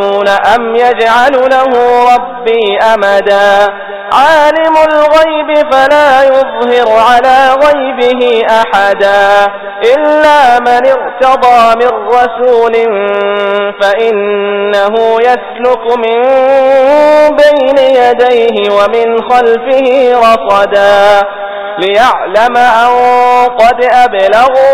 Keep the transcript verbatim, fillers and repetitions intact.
أم يجعل له ربي أمدا عالم الغيب فلا يظهر على غيبه أحدا إلا من ارتضى من رسول فإنه يسلك من بين يديه ومن خلفه رصدا ليعلم أن قد أبلغوا